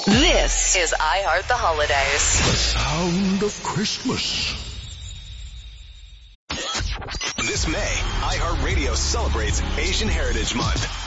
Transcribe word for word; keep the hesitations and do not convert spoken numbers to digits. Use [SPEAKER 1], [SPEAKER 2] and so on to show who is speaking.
[SPEAKER 1] This is iHeart the Holidays.
[SPEAKER 2] The sound of Christmas.
[SPEAKER 3] This May, iHeartRadio celebrates Asian Heritage Month.